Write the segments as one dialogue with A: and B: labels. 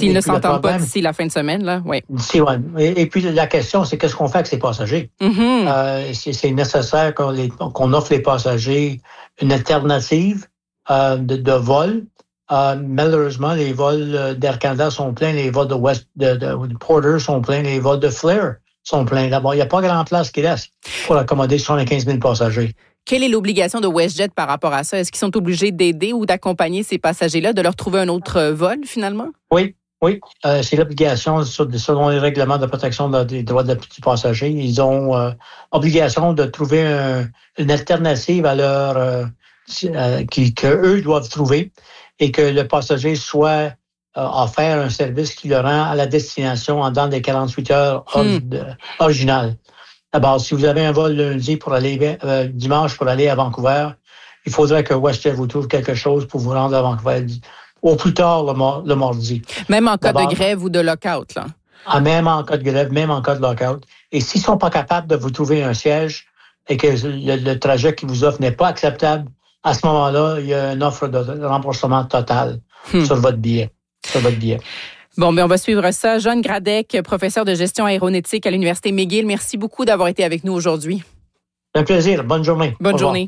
A: S'ils ne s'entendent pas d'ici la fin de semaine, là, oui.
B: Et puis la question, c'est qu'est-ce qu'on fait avec ces passagers? C'est nécessaire qu'on offre les passagers une alternative de vol. Malheureusement, les vols d'Air Canada sont pleins, les vols de Porter sont pleins, les vols de Flair sont pleins. D'abord, il n'y a pas grand place qui reste pour accommoder 75 000 passagers.
A: Quelle est l'obligation de WestJet par rapport à ça? Est-ce qu'ils sont obligés d'aider ou d'accompagner ces passagers-là, de leur trouver un autre vol, finalement?
B: Oui. C'est l'obligation selon les règlements de protection des droits des petits passagers. Ils ont obligation de trouver une alternative à leur qu'eux doivent trouver et que le passager soit offert un service qui le rend à la destination en dedans des 48 heures originales. D'abord, si vous avez un vol lundi pour aller dimanche pour aller à Vancouver, il faudrait que WestJet vous trouve quelque chose pour vous rendre à Vancouver au plus tard le mardi.
A: Même en cas de grève ou de lockout, là?
B: Même en cas de grève, même en cas de lockout. Et s'ils ne sont pas capables de vous trouver un siège et que le trajet qu'ils vous offrent n'est pas acceptable, à ce moment-là, il y a une offre de remboursement total sur votre billet.
A: Bon, on va suivre ça. John Gradec, professeur de gestion aéronautique à l'Université McGill. Merci beaucoup d'avoir été avec nous aujourd'hui.
B: Un plaisir. Bonne journée.
A: Bonne journée.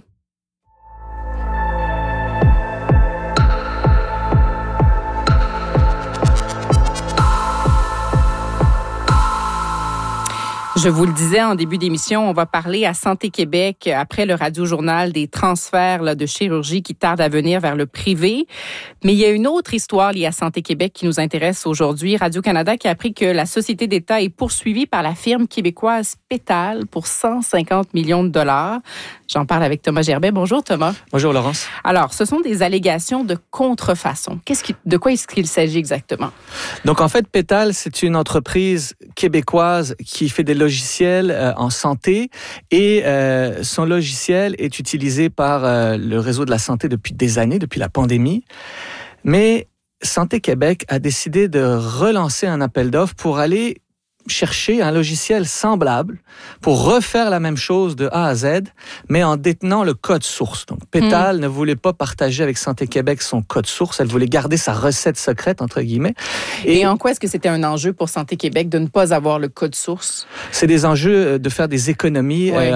A: Je vous le disais en début d'émission, on va parler à Santé Québec après le Radio-Journal des transferts de chirurgie qui tardent à venir vers le privé. Mais il y a une autre histoire liée à Santé Québec qui nous intéresse aujourd'hui. Radio-Canada qui a appris que la société d'État est poursuivie par la firme québécoise Pétal pour 150 millions de dollars. J'en parle avec Thomas Gerbet. Bonjour Thomas.
C: Bonjour Laurence.
A: Alors, ce sont des allégations de contrefaçon. De quoi est-ce qu'il s'agit exactement?
C: Donc en fait, Pétal, c'est une entreprise québécoise qui fait des logiciels en santé et son logiciel est utilisé par le réseau de la santé depuis des années, depuis la pandémie. Mais Santé Québec a décidé de relancer un appel d'offres pour aller chercher un logiciel semblable pour refaire la même chose de A à Z, mais en détenant le code source. Donc, Pétal ne voulait pas partager avec Santé Québec son code source. Elle voulait garder sa recette secrète, entre guillemets.
A: Et en quoi est-ce que c'était un enjeu pour Santé Québec de ne pas avoir le code source?
C: C'est des enjeux de faire des économies.
A: Oui.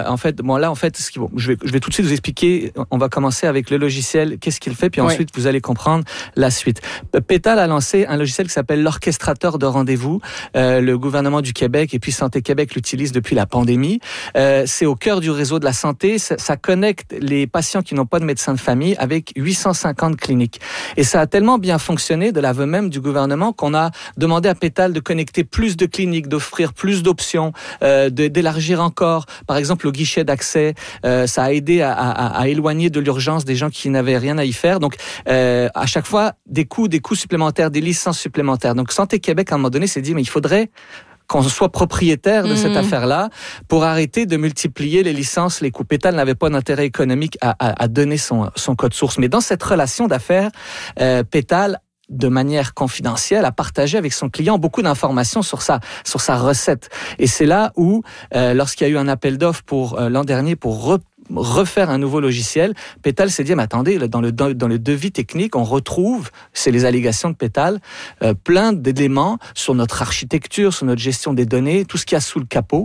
C: Je vais tout de suite vous expliquer. On va commencer avec le logiciel, qu'est-ce qu'il fait, puis ensuite, vous allez comprendre la suite. Pétal a lancé un logiciel qui s'appelle l'orchestrateur de rendez-vous. Le gouvernement du Québec et puis Santé Québec l'utilise depuis la pandémie. C'est au cœur du réseau de la santé. Ça connecte les patients qui n'ont pas de médecin de famille avec 850 cliniques. Et ça a tellement bien fonctionné de l'aveu même du gouvernement qu'on a demandé à Pétal de connecter plus de cliniques, d'offrir plus d'options, d'élargir encore, par exemple, le guichet d'accès. Ça a aidé à éloigner de l'urgence des gens qui n'avaient rien à y faire. Donc, à chaque fois, des coûts supplémentaires, des licences supplémentaires. Donc, Santé Québec, à un moment donné, s'est dit, mais il faudrait qu'on soit propriétaire de cette affaire-là pour arrêter de multiplier les licences, les coûts. Pétal n'avait pas d'intérêt économique à donner son code source. Mais dans cette relation d'affaires, Pétal, de manière confidentielle, a partagé avec son client beaucoup d'informations sur sa recette. Et c'est là où, lorsqu'il y a eu un appel d'offres l'an dernier pour refaire un nouveau logiciel, Pétal s'est dit, mais attendez, dans le devis technique, on retrouve, c'est les allégations de Pétal, plein d'éléments sur notre architecture, sur notre gestion des données, tout ce qu'il y a sous le capot.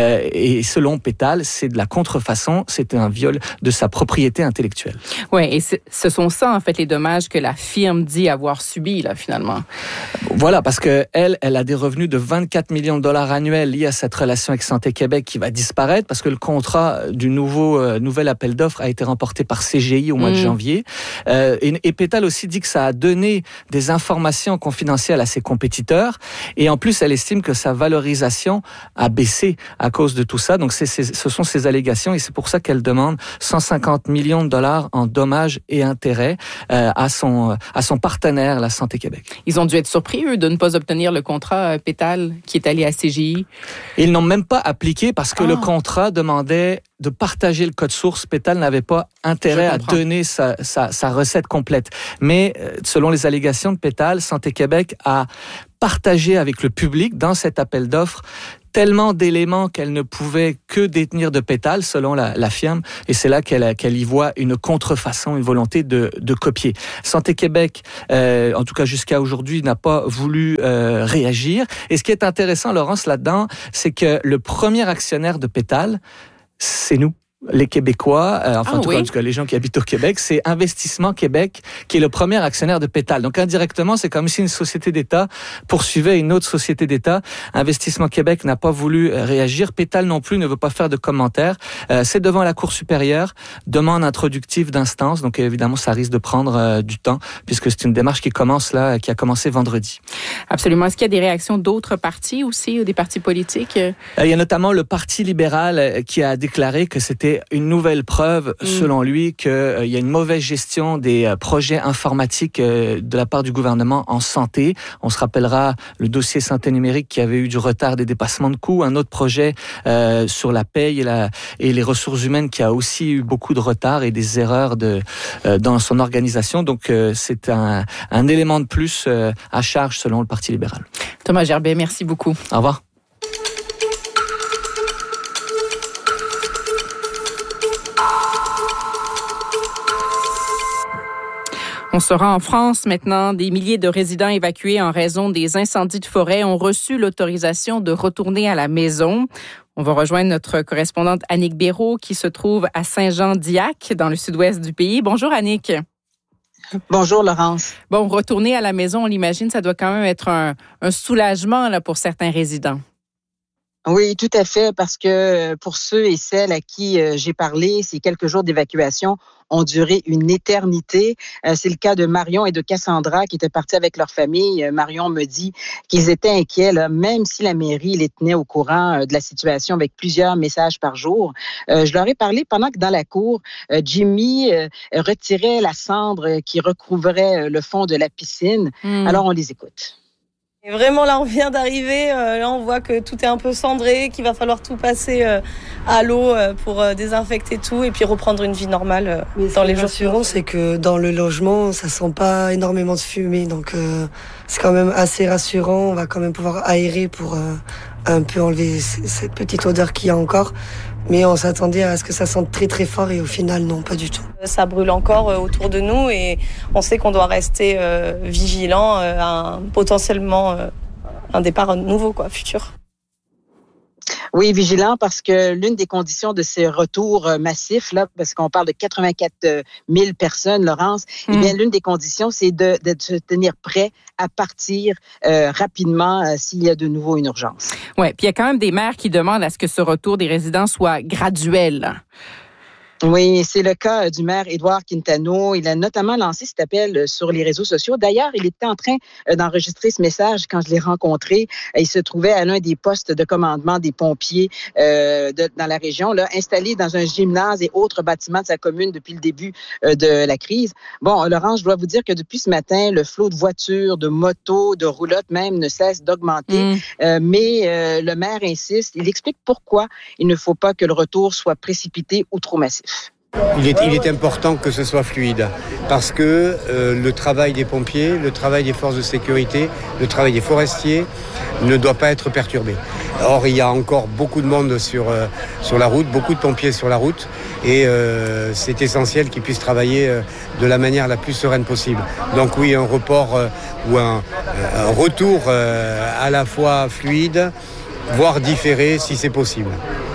C: Et selon Pétal, c'est de la contrefaçon, c'était un viol de sa propriété intellectuelle.
A: Oui, et ce sont ça, en fait, les dommages que la firme dit avoir subis, là, finalement.
C: Voilà, parce que elle a des revenus de 24 millions de dollars annuels liés à cette relation avec Santé Québec qui va disparaître parce que le contrat du nouvel appel d'offres a été remporté par CGI au mois de janvier. Et Pétal aussi dit que ça a donné des informations confidentielles à ses compétiteurs. Et en plus, elle estime que sa valorisation a baissé à cause de tout ça. Donc, ce sont ses allégations et c'est pour ça qu'elle demande 150 millions de dollars en dommages et intérêts à son partenaire, la Santé Québec.
A: Ils ont dû être surpris, eux, de ne pas obtenir le contrat Pétal qui est allé à CGI.
C: Ils n'ont même pas appliqué parce que le contrat demandait de partager le code source. Pétal n'avait pas intérêt à donner sa recette complète. Mais selon les allégations de Pétal, Santé Québec a partagé avec le public dans cet appel d'offres tellement d'éléments qu'elle ne pouvait que détenir de Pétale, selon la firme, et c'est là qu'elle y voit une contrefaçon, une volonté de copier. Santé Québec, en tout cas jusqu'à aujourd'hui, n'a pas voulu réagir. Et ce qui est intéressant, Laurence, là-dedans, c'est que le premier actionnaire de Pétale, c'est nous. Les Québécois, en tout cas les gens qui habitent au Québec, c'est Investissement Québec qui est le premier actionnaire de Pétale. Donc indirectement, c'est comme si une société d'État poursuivait une autre société d'État. Investissement Québec n'a pas voulu réagir. Pétale non plus ne veut pas faire de commentaires. C'est devant la Cour supérieure, demande introductive d'instance. Donc évidemment, ça risque de prendre du temps puisque c'est une démarche qui a commencé vendredi.
A: Absolument. Est-ce qu'il y a des réactions d'autres partis aussi, ou des partis politiques?
C: Il y a notamment le Parti libéral qui a déclaré que c'était une nouvelle preuve, selon lui, qu'il y a une mauvaise gestion des projets informatiques de la part du gouvernement en santé. On se rappellera le dossier santé numérique qui avait eu du retard, des dépassements de coûts. Un autre projet sur la paye et les ressources humaines qui a aussi eu beaucoup de retard et des erreurs dans son organisation. Donc, c'est un élément de plus à charge selon le Parti libéral.
A: Thomas Gerbet, merci beaucoup.
C: Au revoir.
A: On sera en France maintenant. Des milliers de résidents évacués en raison des incendies de forêt ont reçu l'autorisation de retourner à la maison. On va rejoindre notre correspondante Annick Béraud qui se trouve à Saint-Jean-d'Iac, dans le sud-ouest du pays. Bonjour Annick.
D: Bonjour Laurence.
A: Bon, retourner à la maison, on l'imagine, ça doit quand même être un soulagement là, pour certains résidents.
D: Oui, tout à fait, parce que pour ceux et celles à qui j'ai parlé, ces quelques jours d'évacuation ont duré une éternité. C'est le cas de Marion et de Cassandra qui étaient partis avec leur famille. Marion me dit qu'ils étaient inquiets, là, même si la mairie les tenait au courant de la situation avec plusieurs messages par jour. Je leur ai parlé pendant que dans la cour, Jimmy retirait la cendre qui recouvrait le fond de la piscine. Alors, on les écoute.
E: Et vraiment, là, on vient d'arriver. Là, on voit que tout est un peu cendré, qu'il va falloir tout passer à l'eau pour désinfecter tout et puis reprendre une vie normale dans les jours suivants.
F: C'est que dans le logement, ça sent pas énormément de fumée. Donc, c'est quand même assez rassurant. On va quand même pouvoir aérer pour un peu enlever cette petite odeur qu'il y a encore. Mais on s'attendait à ce que ça sente très très fort et au final, non, pas du tout.
E: Ça brûle encore autour de nous et on sait qu'on doit rester vigilant à potentiellement un départ nouveau, futur.
D: Oui, vigilant, parce que l'une des conditions de ces retours massifs, là, parce qu'on parle de 84 000 personnes, Laurence, eh bien, l'une des conditions, c'est de se tenir prêt à partir rapidement s'il y a de nouveau une urgence.
A: Oui, puis il y a quand même des maires qui demandent à ce que ce retour des résidents soit graduel.
D: Oui, c'est le cas du maire Édouard Quintano. Il a notamment lancé cet appel sur les réseaux sociaux. D'ailleurs, il était en train d'enregistrer ce message quand je l'ai rencontré. Il se trouvait à l'un des postes de commandement des pompiers dans la région, là, installé dans un gymnase et autres bâtiments de sa commune depuis le début de la crise. Bon, Laurence, je dois vous dire que depuis ce matin, le flot de voitures, de motos, de roulottes même ne cesse d'augmenter. Mais le maire insiste. Il explique pourquoi il ne faut pas que le retour soit précipité ou trop massif.
G: Il est important que ce soit fluide parce que le travail des pompiers, le travail des forces de sécurité, le travail des forestiers ne doit pas être perturbé. Or, il y a encore beaucoup de monde sur la route, beaucoup de pompiers sur la route et c'est essentiel qu'ils puissent travailler de la manière la plus sereine possible. Donc oui, un report ou un retour à la fois fluide, voire différé si c'est possible.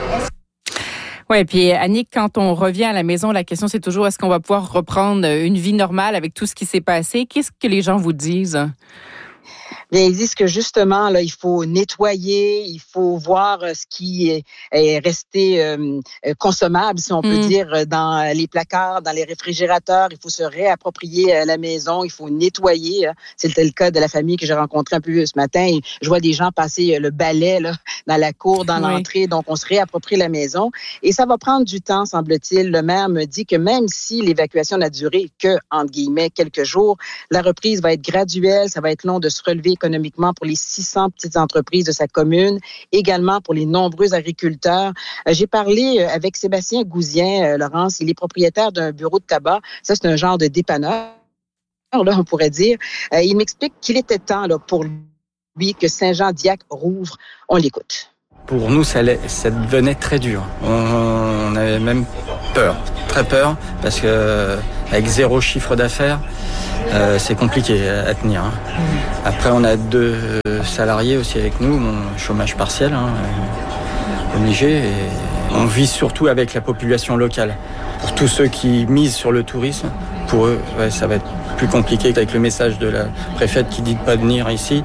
A: Oui, puis Annick, quand on revient à la maison, la question c'est toujours est-ce qu'on va pouvoir reprendre une vie normale avec tout ce qui s'est passé? Qu'est-ce que les gens vous disent?
D: Bien, ils disent que justement, là, il faut nettoyer, il faut voir ce qui est resté consommable, si on peut dire, dans les placards, dans les réfrigérateurs. Il faut se réapproprier la maison, il faut nettoyer. C'était le cas de la famille que j'ai rencontrée un peu ce matin. Et je vois des gens passer le balai là, dans la cour, dans l'entrée. Donc, on se réapproprie la maison. Et ça va prendre du temps, semble-t-il. Le maire me dit que même si l'évacuation n'a duré que, entre guillemets, quelques jours, la reprise va être graduelle, ça va être long de se relever économiquement pour les 600 petites entreprises de sa commune, également pour les nombreux agriculteurs. J'ai parlé avec Sébastien Gouzien, Laurence, il est propriétaire d'un bureau de tabac. Ça, c'est un genre de dépanneur, là, on pourrait dire. Il m'explique qu'il était temps là, pour lui que Saint-Jean-d'Iac rouvre. On l'écoute.
H: Pour nous, ça devenait très dur. On avait même peur, très peur, parce que avec 0 chiffre d'affaires, c'est compliqué à tenir. Après, on a 2 salariés aussi avec nous, chômage partiel, obligé. Et on vit surtout avec la population locale. Pour tous ceux qui misent sur le tourisme, pour eux, ça va être plus compliqué avec le message de la préfète qui dit de pas venir ici.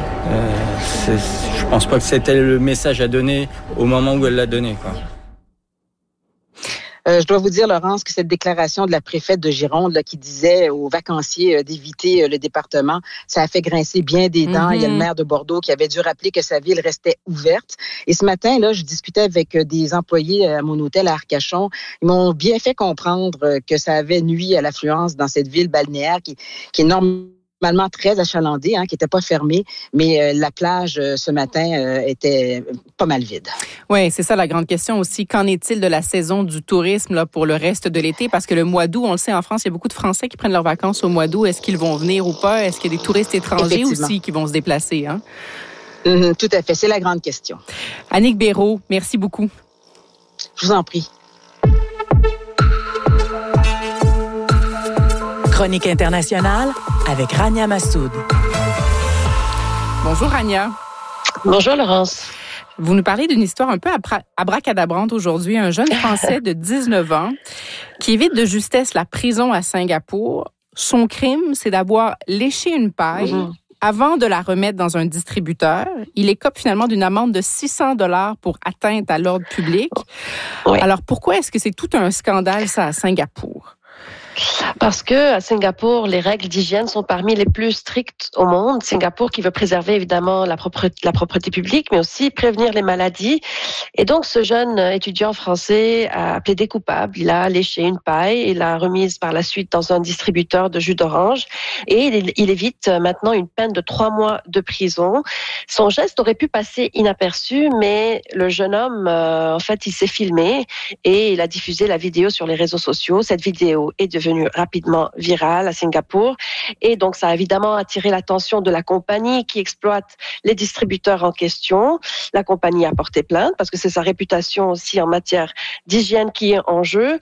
H: Je pense pas que c'était le message à donner au moment où elle l'a donné, quoi.
D: Je dois vous dire, Laurence, que cette déclaration de la préfète de Gironde qui disait aux vacanciers d'éviter le département, ça a fait grincer bien des dents. Il y a le maire de Bordeaux qui avait dû rappeler que sa ville restait ouverte. Et ce matin, là, je discutais avec des employés à mon hôtel à Arcachon. Ils m'ont bien fait comprendre que ça avait nui à l'affluence dans cette ville balnéaire qui est normalement très achalandée, qui n'était pas fermée, mais la plage ce matin était pas mal vide.
A: Oui, c'est ça la grande question aussi. Qu'en est-il de la saison du tourisme là, pour le reste de l'été? Parce que le mois d'août, on le sait, en France, il y a beaucoup de Français qui prennent leurs vacances au mois d'août. Est-ce qu'ils vont venir ou pas? Est-ce qu'il y a des touristes étrangers aussi qui vont se déplacer?
D: Tout à fait, c'est la grande question.
A: Annick Béraud, merci beaucoup.
D: Je vous en prie.
I: Chronique internationale avec Rania Massoud.
A: Bonjour Rania.
J: Bonjour Laurence.
A: Vous nous parlez d'une histoire un peu abracadabrante aujourd'hui. Un jeune Français de 19 ans qui évite de justesse la prison à Singapour. Son crime, c'est d'avoir léché une paille avant de la remettre dans un distributeur. Il écope finalement d'une amende de $600 pour atteinte à l'ordre public. Oui. Alors pourquoi est-ce que c'est tout un scandale ça à Singapour?
J: Parce que à Singapour, les règles d'hygiène sont parmi les plus strictes au monde. Singapour qui veut préserver évidemment la propreté publique, mais aussi prévenir les maladies. Et donc, ce jeune étudiant français a plaidé coupable. Il a léché une paille et l'a remise par la suite dans un distributeur de jus d'orange. Et il évite maintenant une peine de 3 mois de prison. Son geste aurait pu passer inaperçu, mais le jeune homme, en fait, il s'est filmé et il a diffusé la vidéo sur les réseaux sociaux. Cette vidéo est devenue rapidement virale à Singapour. Et donc, ça a évidemment attiré l'attention de la compagnie qui exploite les distributeurs en question. La compagnie a porté plainte parce que c'est sa réputation aussi en matière d'hygiène qui est en jeu.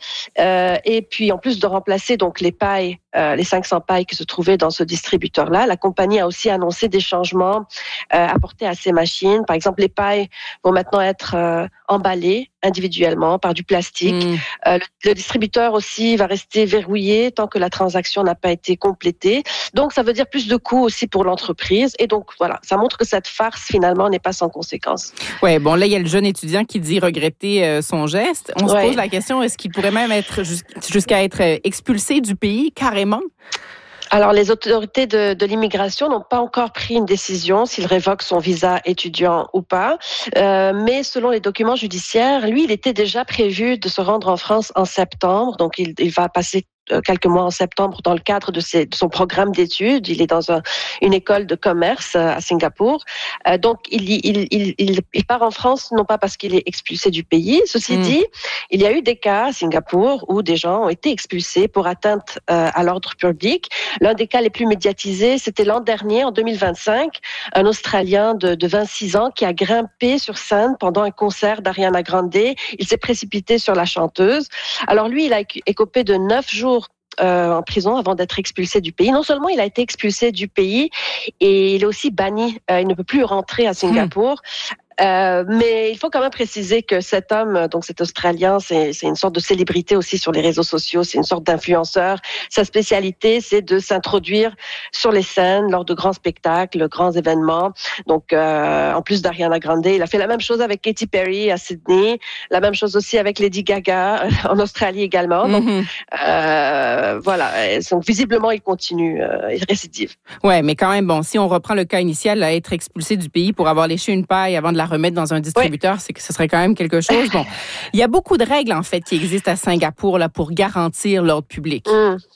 J: Et puis, en plus de remplacer donc les pailles, les 500 pailles qui se trouvaient dans ce distributeur-là, la compagnie a aussi annoncé des changements apportés à ces machines. Par exemple, les pailles vont maintenant être emballées individuellement par du plastique. Le distributeur aussi va rester verrouillé tant que la transaction n'a pas été complétée. Donc, ça veut dire plus de coûts aussi pour l'entreprise. Et donc, voilà, ça montre que cette farce, finalement, n'est pas sans conséquence.
A: Oui, bon, là, il y a le jeune étudiant qui dit regretter son geste. On se pose la question, est-ce qu'il pourrait même être jusqu'à être expulsé du pays, carrément?
J: Alors, les autorités de l'immigration n'ont pas encore pris une décision s'il révoque son visa étudiant ou pas. Mais selon les documents judiciaires, lui, il était déjà prévu de se rendre en France en septembre. Donc, il va passer quelques mois en septembre dans le cadre de son programme d'études. Il est dans une école de commerce à Singapour. Donc, il part en France non pas parce qu'il est expulsé du pays. Ceci dit, il y a eu des cas à Singapour où des gens ont été expulsés pour atteinte à l'ordre public. L'un des cas les plus médiatisés, c'était l'an dernier, en 2025, un Australien de 26 ans qui a grimpé sur scène pendant un concert d'Ariana Grande. Il s'est précipité sur la chanteuse. Alors lui, il a écopé de 9 jours en prison avant d'être expulsé du pays. Non seulement il a été expulsé du pays, et il est aussi banni. Il ne peut plus rentrer à Singapour. Mais il faut quand même préciser que cet homme, donc cet Australien, c'est une sorte de célébrité aussi sur les réseaux sociaux, c'est une sorte d'influenceur. Sa spécialité, c'est de s'introduire sur les scènes lors de grands spectacles, grands événements. Donc, en plus d'Ariana Grande, il a fait la même chose avec Katy Perry à Sydney, la même chose aussi avec Lady Gaga en Australie également. Donc, voilà. Donc, visiblement, il continue, il récidive.
A: Ouais, mais quand même, bon, si on reprend le cas initial, à être expulsé du pays pour avoir léché une paille avant de la remettre dans un distributeur, c'est que ce serait quand même quelque chose. Bon, il y a beaucoup de règles, en fait, qui existent à Singapour là, pour garantir l'ordre public.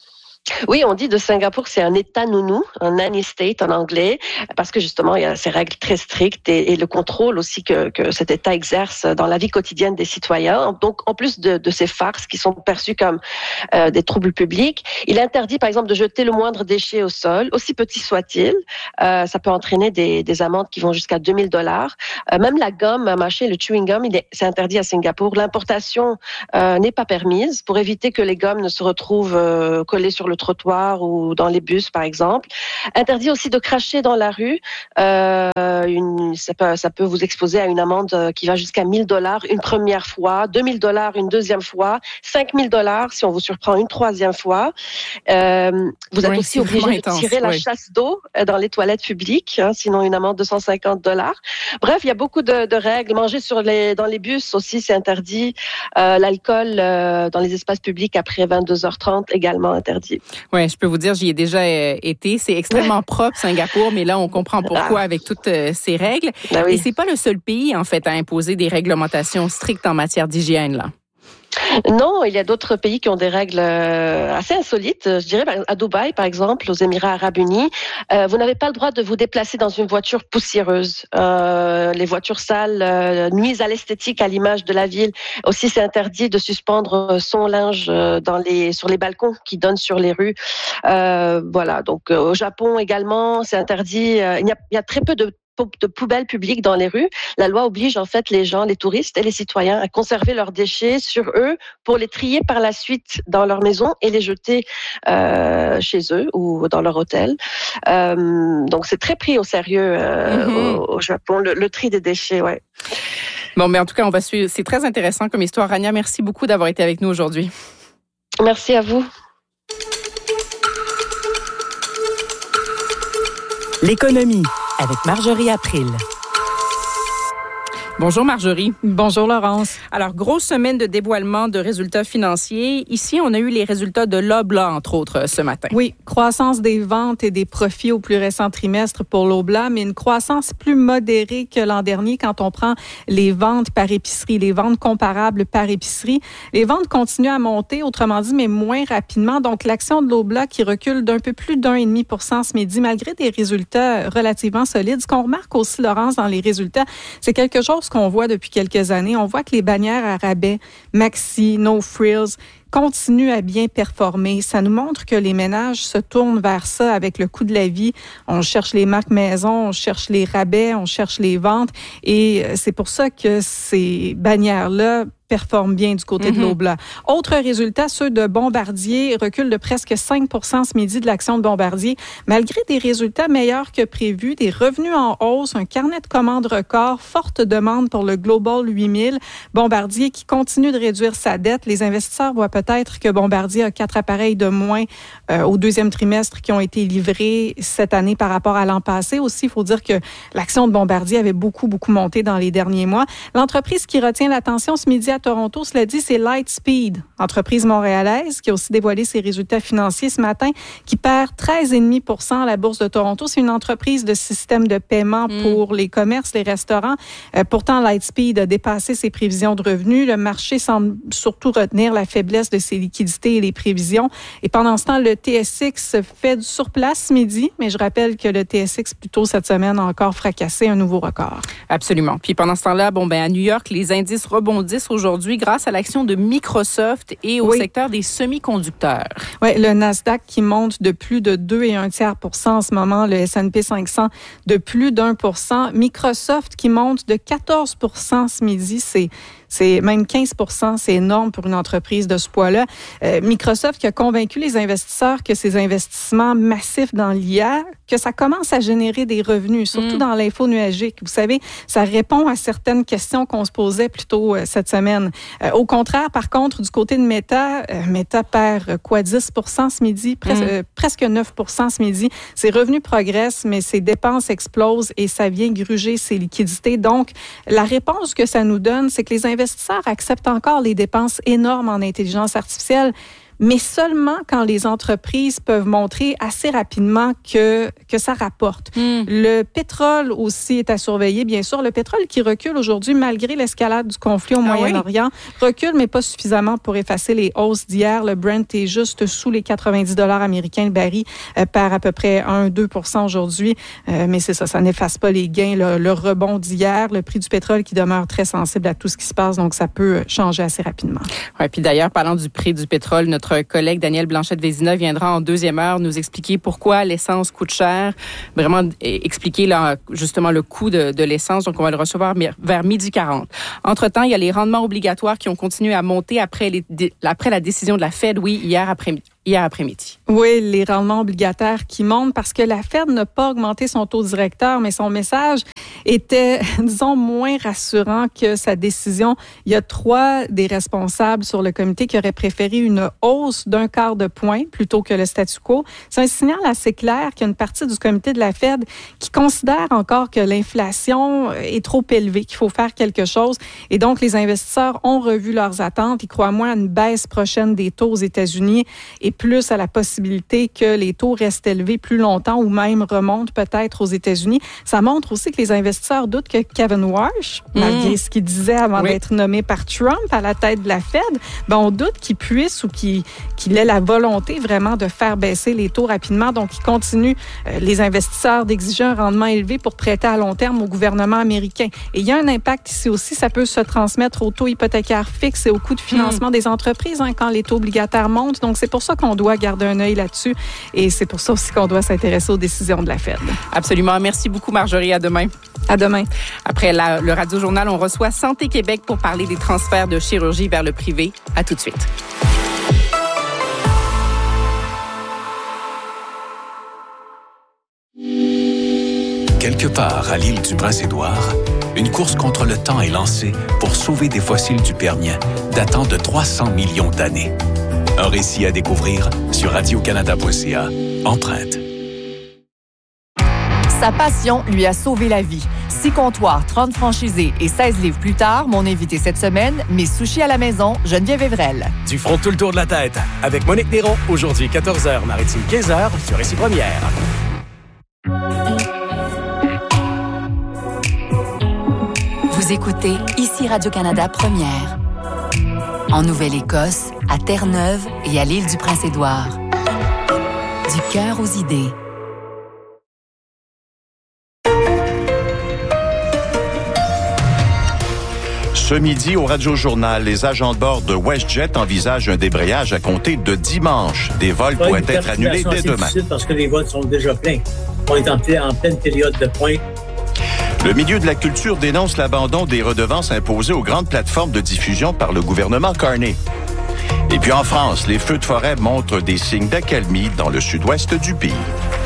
J: Oui, on dit de Singapour que c'est un État nounou, un nanny state en anglais, parce que justement, il y a ces règles très strictes et le contrôle aussi que cet État exerce dans la vie quotidienne des citoyens. Donc, en plus de ces farces qui sont perçues comme des troubles publics, il interdit, par exemple, de jeter le moindre déchet au sol, aussi petit soit-il. Ça peut entraîner des amendes qui vont jusqu'à $2,000. Même la gomme à mâcher, le chewing gum, c'est interdit à Singapour. L'importation n'est pas permise pour éviter que les gommes ne se retrouvent collées sur le trottoir ou dans les bus, par exemple. Interdit aussi de cracher dans la rue. Ça peut vous exposer à une amende qui va jusqu'à $1,000 une première fois, $2,000 une deuxième fois, $5,000 si on vous surprend une troisième fois. Vous êtes aussi obligé de tirer la chasse d'eau dans les toilettes publiques, sinon une amende de $150. Bref, il y a beaucoup de règles. Manger dans les bus aussi, c'est interdit. L'alcool dans les espaces publics après 22h30, également interdit.
A: Oui, je peux vous dire, j'y ai déjà été. C'est extrêmement propre, Singapour, mais là, on comprend pourquoi avec toutes ces règles. Ben oui. Et c'est pas le seul pays, en fait, à imposer des réglementations strictes en matière d'hygiène, là.
J: Non, il y a d'autres pays qui ont des règles assez insolites. Je dirais à Dubaï, par exemple, aux Émirats arabes unis, vous n'avez pas le droit de vous déplacer dans une voiture poussiéreuse. Les voitures sales nuisent à l'esthétique, à l'image de la ville. Aussi, c'est interdit de suspendre son linge sur les balcons qui donnent sur les rues. Voilà. Donc, au Japon également, c'est interdit. Il y a très peu de poubelles publiques dans les rues. La loi oblige en fait les gens, les touristes et les citoyens à conserver leurs déchets sur eux pour les trier par la suite dans leur maison et les jeter chez eux ou dans leur hôtel. Donc c'est très pris au sérieux au Japon, le tri des déchets, ouais.
A: Bon, mais en tout cas, on va suivre. C'est très intéressant comme histoire. Rania, merci beaucoup d'avoir été avec nous aujourd'hui.
J: Merci à vous.
I: L'économie avec Marjorie April.
A: Bonjour Marjorie.
K: Bonjour Laurence.
A: Alors, grosse semaine de dévoilement de résultats financiers. Ici, on a eu les résultats de Loblaw, entre autres, ce matin.
K: Oui, croissance des ventes et des profits au plus récent trimestre pour Loblaw, mais une croissance plus modérée que l'an dernier quand on prend les ventes par épicerie, les ventes comparables par épicerie. Les ventes continuent à monter, autrement dit, mais moins rapidement. Donc, l'action de Loblaw qui recule d'un peu plus d'1,5% ce midi, malgré des résultats relativement solides. Ce qu'on remarque aussi, Laurence, dans les résultats, c'est quelque chose qu'on voit depuis quelques années. On voit que les bannières à rabais, Maxi, No Frills, continuent à bien performer. Ça nous montre que les ménages se tournent vers ça avec le coût de la vie. On cherche les marques maison, on cherche les rabais, on cherche les ventes. Et c'est pour ça que ces bannières-là performent bien du côté de Loblaw. Autre résultat, ceux de Bombardier reculent de presque 5% ce midi de l'action de Bombardier. Malgré des résultats meilleurs que prévus, des revenus en hausse, un carnet de commandes record, forte demande pour le Global 8000. Bombardier qui continue de réduire sa dette. Les investisseurs voient peut-être que Bombardier a 4 appareils de moins au deuxième trimestre qui ont été livrés cette année par rapport à l'an passé. Aussi, il faut dire que l'action de Bombardier avait beaucoup monté dans les derniers mois. L'entreprise qui retient l'attention ce midi à Toronto, cela dit, c'est Lightspeed, entreprise montréalaise qui a aussi dévoilé ses résultats financiers ce matin, qui perd 13,5% à la Bourse de Toronto. C'est une entreprise de système de paiement pour les commerces, les restaurants. Pourtant, Lightspeed a dépassé ses prévisions de revenus. Le marché semble surtout retenir la faiblesse de ses liquidités et les prévisions. Et pendant ce temps, le TSX fait du surplace ce midi, mais je rappelle que le TSX, plus tôt cette semaine, a encore fracassé un nouveau record.
A: Absolument. Puis pendant ce temps-là, à New York, les indices rebondissent aujourd'hui grâce à l'action de Microsoft et au secteur des semi-conducteurs.
K: Oui, le Nasdaq qui monte de plus de 2,1% en ce moment, le S&P 500 de plus d'1%. Microsoft qui monte de 14% ce midi, c'est même 15%, c'est énorme pour une entreprise de ce poids-là. Microsoft qui a convaincu les investisseurs que ces investissements massifs dans l'IA, que ça commence à générer des revenus, surtout dans l'info nuagique. Vous savez, ça répond à certaines questions qu'on se posait plus tôt cette semaine. Au contraire, par contre, du côté de Meta, Meta perd 10% ce midi, presque 9% ce midi. Ses revenus progressent, mais ses dépenses explosent et ça vient gruger ses liquidités. Donc, la réponse que ça nous donne, c'est que les investisseurs acceptent encore les dépenses énormes en intelligence artificielle, mais seulement quand les entreprises peuvent montrer assez rapidement que ça rapporte. Le pétrole aussi est à surveiller, bien sûr. Le pétrole qui recule aujourd'hui, malgré l'escalade du conflit au Moyen-Orient, recule, mais pas suffisamment pour effacer les hausses d'hier. Le Brent est juste sous les 90 $ américains le baril, perd à peu près 1-2% aujourd'hui. Mais c'est ça n'efface pas les gains. Le rebond d'hier, le prix du pétrole qui demeure très sensible à tout ce qui se passe, donc ça peut changer assez rapidement.
A: Ouais, puis d'ailleurs, parlant du prix du pétrole, notre collègue Daniel Blanchette-Vézina viendra en deuxième heure nous expliquer pourquoi l'essence coûte cher, vraiment expliquer là, justement le coût de l'essence. Donc, on va le recevoir vers 12h40. Entre-temps, il y a les rendements obligatoires qui ont continué à monter après la décision de la Fed, hier après-midi.
K: Oui, les rendements obligataires qui montent parce que la Fed n'a pas augmenté son taux directeur, mais son message était, disons, moins rassurant que sa décision. Il y a 3 des responsables sur le comité qui auraient préféré une hausse d'1/4 de point plutôt que le statu quo. C'est un signal assez clair qu'il y a une partie du comité de la Fed qui considère encore que l'inflation est trop élevée, qu'il faut faire quelque chose. Et donc, les investisseurs ont revu leurs attentes. Ils croient moins à une baisse prochaine des taux aux États-Unis et plus à la possibilité que les taux restent élevés plus longtemps ou même remontent peut-être aux États-Unis. Ça montre aussi que les investisseurs doutent que Kevin Warsh, malgré ce qu'il disait avant d'être nommé par Trump à la tête de la Fed, on doute qu'il puisse ou qu'il ait la volonté vraiment de faire baisser les taux rapidement. Donc, il continue, les investisseurs, d'exiger un rendement élevé pour prêter à long terme au gouvernement américain. Et il y a un impact ici aussi, ça peut se transmettre aux taux hypothécaires fixes et au coût de financement des entreprises quand les taux obligataires montent. Donc, c'est pour ça qu'on doit garder un œil là-dessus et c'est pour ça aussi qu'on doit s'intéresser aux décisions de la Fed.
A: Absolument. Merci beaucoup, Marjorie. À demain.
K: À demain.
A: Après le Radio-Journal, on reçoit Santé Québec pour parler des transferts de chirurgie vers le privé. À tout de suite.
L: Quelque part à l'île du Prince-Édouard, une course contre le temps est lancée pour sauver des fossiles du Permien datant de 300 millions d'années. Un récit à découvrir sur radiocanada.ca. Empreinte.
M: Sa passion lui a sauvé la vie. 6 comptoirs, 30 franchisés et 16 livres plus tard, mon invité cette semaine, mes sushis à la maison, Geneviève Evrel.
N: Du front tout le tour de la tête avec Monique Néron, aujourd'hui 14h, Maritime 15h sur Récit Première.
O: Vous écoutez ici Radio-Canada Première. En Nouvelle-Écosse, à Terre-Neuve et à l'île du Prince-Édouard. Du cœur aux idées.
P: Ce midi, au Radio-Journal, les agents de bord de WestJet envisagent un débrayage à compter de dimanche. Des vols pourraient être annulés dès demain.
B: Parce que les vols sont déjà pleins. On est en pleine période de pointe.
P: Le milieu de la culture dénonce l'abandon des redevances imposées aux grandes plateformes de diffusion par le gouvernement Carney. Et puis en France, les feux de forêt montrent des signes d'accalmie dans le sud-ouest du pays.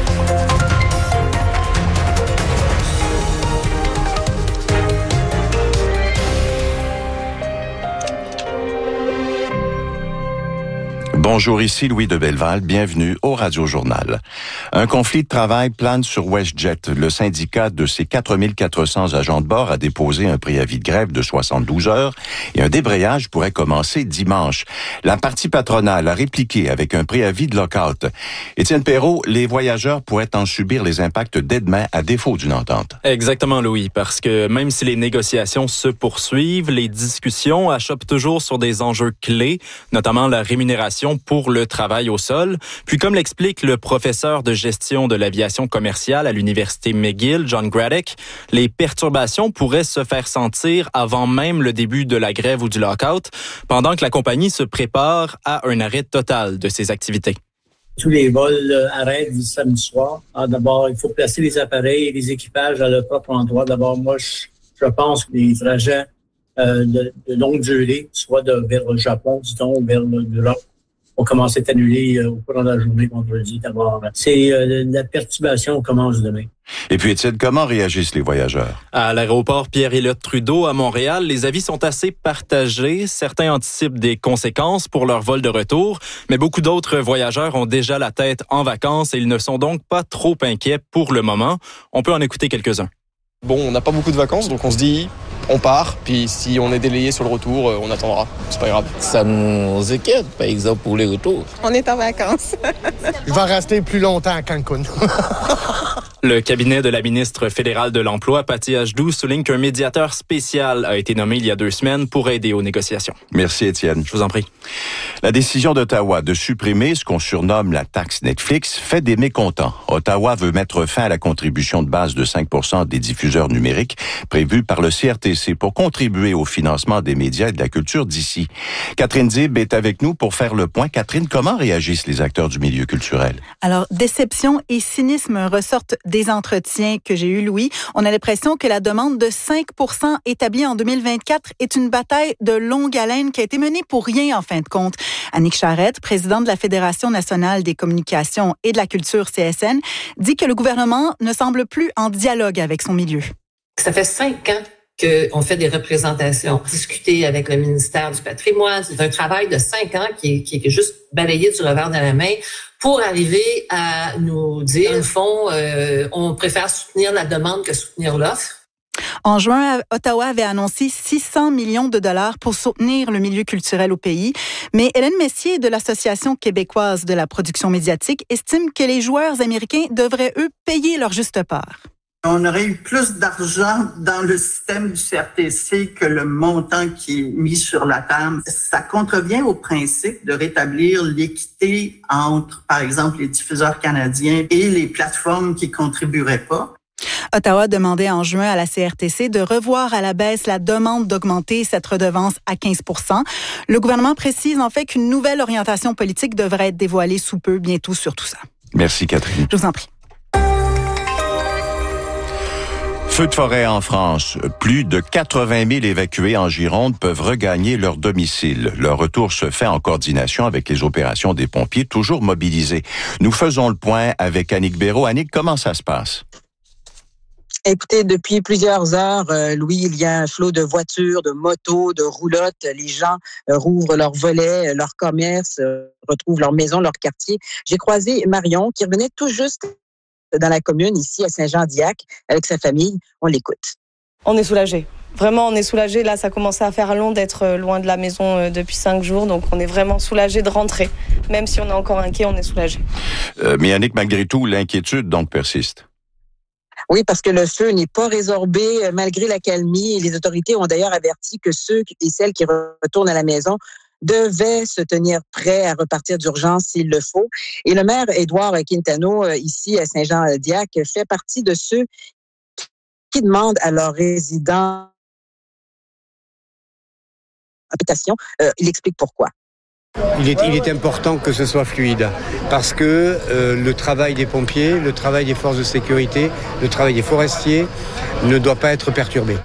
P: Bonjour, ici Louis de Belleval. Bienvenue au Radio-Journal. Un conflit de travail plane sur WestJet. Le syndicat de ses 4400 agents de bord a déposé un préavis de grève de 72 heures et un débrayage pourrait commencer dimanche. La partie patronale a répliqué avec un préavis de lock-out. Étienne Perrault, les voyageurs pourraient en subir les impacts dès demain à défaut d'une entente.
Q: Exactement, Louis, parce que même si les négociations se poursuivent, les discussions achoppent toujours sur des enjeux clés, notamment la rémunération pour le travail au sol. Puis comme l'explique le professeur de gestion de l'aviation commerciale à l'Université McGill, John Graddick, les perturbations pourraient se faire sentir avant même le début de la grève ou du lock-out, pendant que la compagnie se prépare à un arrêt total de ses activités.
B: Tous les vols arrêtent du samedi soir. Alors, d'abord, il faut placer les appareils et les équipages à leur propre endroit. D'abord, moi, je pense que les trajets de longue durée, soit vers le Japon, disons, ou vers l'Europe, vont commencer à annuler au cours de la journée vendredi. D'abord, la perturbation commence demain.
P: Et puis, Étienne, comment réagissent les voyageurs?
Q: À l'aéroport Pierre-Éliott Trudeau à Montréal, les avis sont assez partagés. Certains anticipent des conséquences pour leur vol de retour, mais beaucoup d'autres voyageurs ont déjà la tête en vacances et ils ne sont donc pas trop inquiets pour le moment. On peut en écouter quelques-uns.
R: Bon, on n'a pas beaucoup de vacances, donc on se dit, on part, puis si on est délayé sur le retour, on attendra. C'est pas grave.
S: Ça nous inquiète, par exemple, pour les retours.
T: On est en vacances.
U: Je vais rester plus longtemps à Cancun.
Q: Le cabinet de la ministre fédérale de l'Emploi, Patty Hajdu, souligne qu'un médiateur spécial a été nommé il y a 2 semaines pour aider aux négociations.
P: Merci, Étienne.
Q: Je vous en prie.
P: La décision d'Ottawa de supprimer ce qu'on surnomme la taxe Netflix fait des mécontents. Ottawa veut mettre fin à la contribution de base de 5% des diffuseurs numériques prévue par le CRTC pour contribuer au financement des médias et de la culture d'ici. Catherine Dib est avec nous pour faire le point. Catherine, comment réagissent les acteurs du milieu culturel?
V: Alors, déception et cynisme ressortent des entretiens que j'ai eus, Louis. On a l'impression que la demande de 5% établie en 2024 est une bataille de longue haleine qui a été menée pour rien, en fin de compte. Annick Charrette, présidente de la Fédération nationale des communications et de la culture CSN, dit que le gouvernement ne semble plus en dialogue avec son milieu.
W: Ça fait 5 ans qu'on fait des représentations, discuter avec le ministère du patrimoine. C'est un travail de 5 ans qui est juste balayé du revers de la main pour arriver à nous dire, au fond, on préfère soutenir la demande que soutenir l'offre.
V: En juin, Ottawa avait annoncé 600 millions de dollars pour soutenir le milieu culturel au pays. Mais Hélène Messier de l'Association québécoise de la production médiatique estime que les joueurs américains devraient, eux, payer leur juste part.
X: On aurait eu plus d'argent dans le système du CRTC que le montant qui est mis sur la table. Ça contrevient au principe de rétablir l'équité entre, par exemple, les diffuseurs canadiens et les plateformes qui contribueraient pas.
V: Ottawa demandait en juin à la CRTC de revoir à la baisse la demande d'augmenter cette redevance à 15%. Le gouvernement précise en fait qu'une nouvelle orientation politique devrait être dévoilée sous peu, bientôt sur tout ça.
P: Merci, Catherine.
V: Je vous en prie.
P: Feu de forêt en France. Plus de 80 000 évacués en Gironde peuvent regagner leur domicile. Leur retour se fait en coordination avec les opérations des pompiers, toujours mobilisés. Nous faisons le point avec Annick Béraud. Annick, comment ça se passe?
D: Écoutez, depuis plusieurs heures, Louis, il y a un flot de voitures, de motos, de roulottes. Les gens rouvrent leurs volets, leurs commerces, retrouvent leur maison, leur quartier. J'ai croisé Marion qui revenait tout juste dans la commune, ici à Saint-Jean-d'Iac, avec sa famille. On l'écoute.
E: On est soulagés. Vraiment, on est soulagés. Là, ça commençait à faire long d'être loin de la maison depuis 5 jours. Donc, on est vraiment soulagés de rentrer. Même si on est encore inquiet, on est soulagés.
P: Mais Annick, malgré tout, l'inquiétude donc persiste.
D: Oui, parce que le feu n'est pas résorbé malgré l'accalmie. Les autorités ont d'ailleurs averti que ceux et celles qui retournent à la maison devaient se tenir prêts à repartir d'urgence s'il le faut. Et le maire Édouard Quintano, ici à Saint-Jean-d'Iac, fait partie de ceux qui demandent à leurs résidents habitation. Il explique pourquoi.
G: Il est important que ce soit fluide parce que le travail des pompiers, le travail des forces de sécurité, le travail des forestiers ne doit pas être perturbé.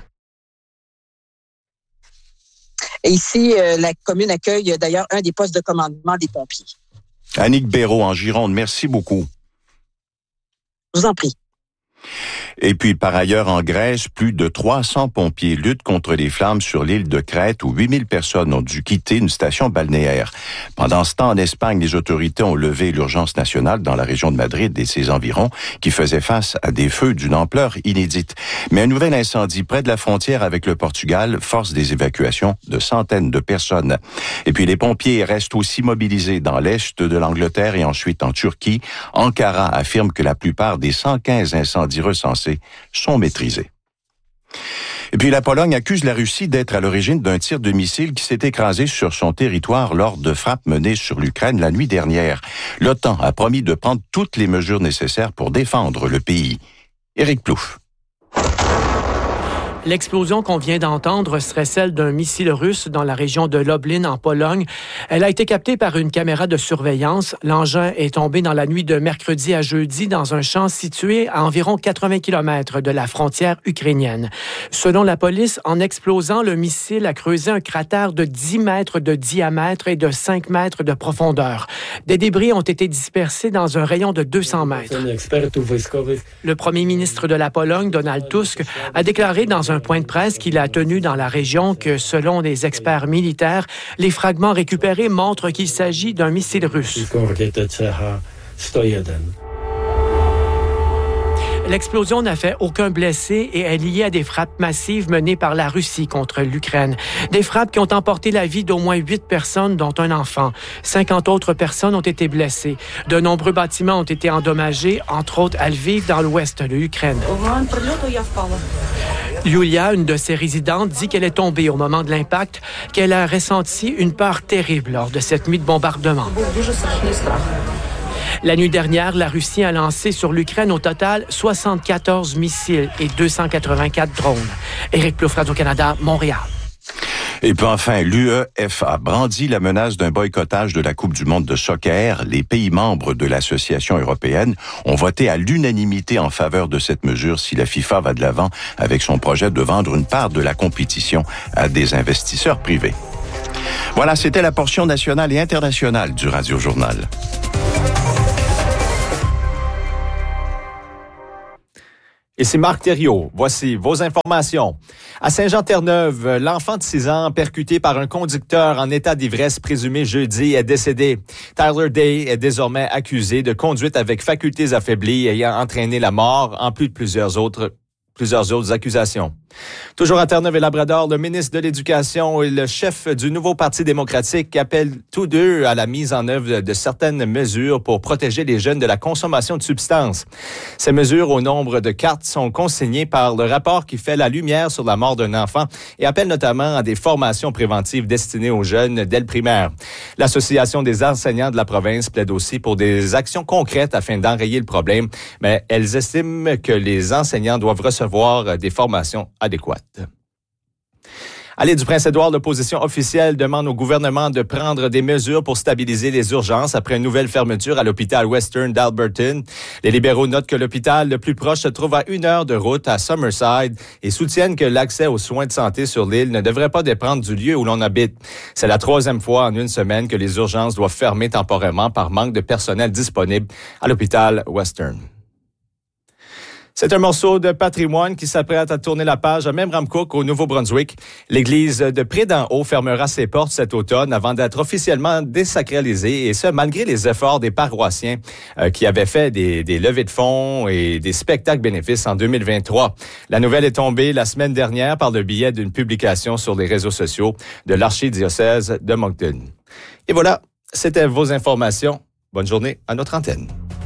D: Et ici, la commune accueille d'ailleurs un des postes de commandement des pompiers.
P: Annick Béraud en Gironde, merci beaucoup.
D: Je vous en prie.
P: Et puis, par ailleurs, en Grèce, plus de 300 pompiers luttent contre les flammes sur l'île de Crète où 8000 personnes ont dû quitter une station balnéaire. Pendant ce temps, en Espagne, les autorités ont levé l'urgence nationale dans la région de Madrid et ses environs qui faisait face à des feux d'une ampleur inédite. Mais un nouvel incendie près de la frontière avec le Portugal force des évacuations de centaines de personnes. Et puis, les pompiers restent aussi mobilisés dans l'est de l'Angleterre et ensuite en Turquie. Ankara affirme que la plupart des 115 incendies recensés sont maîtrisés. Et puis la Pologne accuse la Russie d'être à l'origine d'un tir de missile qui s'est écrasé sur son territoire lors de frappes menées sur l'Ukraine la nuit dernière. L'OTAN a promis de prendre toutes les mesures nécessaires pour défendre le pays. Éric Plouffe.
Y: L'explosion qu'on vient d'entendre serait celle d'un missile russe dans la région de Lublin, en Pologne. Elle a été captée par une caméra de surveillance. L'engin est tombé dans la nuit de mercredi à jeudi dans un champ situé à environ 80 km de la frontière ukrainienne. Selon la police, en explosant, le missile a creusé un cratère de 10 mètres de diamètre et de 5 mètres de profondeur. Des débris ont été dispersés dans un rayon de 200 mètres. Le premier ministre de la Pologne, Donald Tusk, a déclaré dans un point de presse qu'il a tenu dans la région que, selon des experts militaires, les fragments récupérés montrent qu'il s'agit d'un missile russe. L'explosion n'a fait aucun blessé et est liée à des frappes massives menées par la Russie contre l'Ukraine. Des frappes qui ont emporté la vie d'au moins 8 personnes, dont un enfant. 50 autres personnes ont été blessées. De nombreux bâtiments ont été endommagés, entre autres à Lviv, dans l'ouest de l'Ukraine. Yulia, une de ses résidentes, dit qu'elle est tombée au moment de l'impact, qu'elle a ressenti une peur terrible lors de cette nuit de bombardement. La nuit dernière, la Russie a lancé sur l'Ukraine au total 74 missiles et 284 drones. Éric Plouffe, Radio-Canada, Montréal.
P: Et puis enfin, l'UEFA brandit la menace d'un boycottage de la Coupe du monde de soccer. Les pays membres de l'association européenne ont voté à l'unanimité en faveur de cette mesure si la FIFA va de l'avant avec son projet de vendre une part de la compétition à des investisseurs privés. Voilà, c'était la portion nationale et internationale du Radio Journal.
C: Ici Marc Thériault. Voici vos informations. À Saint-Jean-Terre-Neuve, l'enfant de 6 ans percuté par un conducteur en état d'ivresse présumé jeudi est décédé. Tyler Day est désormais accusé de conduite avec facultés affaiblies ayant entraîné la mort, en plus de plusieurs autres accusations. Toujours à Terre-Neuve et Labrador, le ministre de l'Éducation et le chef du nouveau Parti démocratique appellent tous deux à la mise en œuvre de certaines mesures pour protéger les jeunes de la consommation de substances. Ces mesures, au nombre de 4, sont consignées par le rapport qui fait la lumière sur la mort d'un enfant et appelle notamment à des formations préventives destinées aux jeunes dès le primaire. L'Association des enseignants de la province plaide aussi pour des actions concrètes afin d'enrayer le problème, mais elles estiment que les enseignants doivent recevoir des formations adéquate. À l'île du Prince-Édouard, l'opposition officielle demande au gouvernement de prendre des mesures pour stabiliser les urgences après une nouvelle fermeture à l'hôpital Western d'Alberton. Les libéraux notent que l'hôpital le plus proche se trouve à 1 heure de route à Summerside et soutiennent que l'accès aux soins de santé sur l'île ne devrait pas dépendre du lieu où l'on habite. C'est la 3e fois en 1 semaine que les urgences doivent fermer temporairement par manque de personnel disponible à l'hôpital Western. C'est un morceau de patrimoine qui s'apprête à tourner la page à Memramcook, au Nouveau-Brunswick. L'église de Pré-d'en-Haut fermera ses portes cet automne avant d'être officiellement désacralisée, et ce, malgré les efforts des paroissiens qui avaient fait des levées de fonds et des spectacles bénéfices en 2023. La nouvelle est tombée la semaine dernière par le biais d'une publication sur les réseaux sociaux de l'archidiocèse de Moncton. Et voilà, c'était vos informations. Bonne journée à notre antenne.